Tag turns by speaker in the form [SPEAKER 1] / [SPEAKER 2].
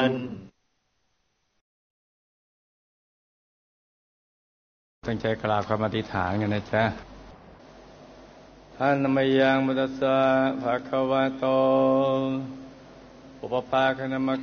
[SPEAKER 1] น
[SPEAKER 2] ตั้งใจกราบคำอธิษฐานกันนะจ๊ะอะนะมะยังมุตัสสะภะคะวะโตอุปปาคะนะมะ